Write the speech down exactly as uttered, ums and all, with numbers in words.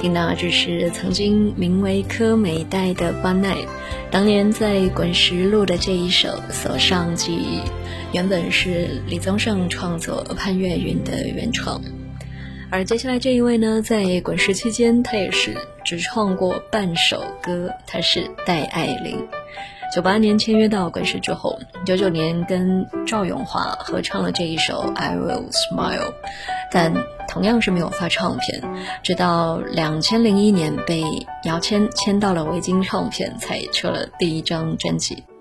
听到这是曾经名为柯美代的班奈当年在滚石录的这一首《所上记忆》，原本是李宗盛创作，潘越云的原创。而接下来这一位呢，在滚石期间他也是只创过半首歌，他是戴爱玲。九八年签约到滚石之后，九九年跟赵咏华合唱了这一首 I Will Smile， 但同样是没有发唱片，直到两千零一年被姚谦签到了维京唱片，才出了第一张专辑。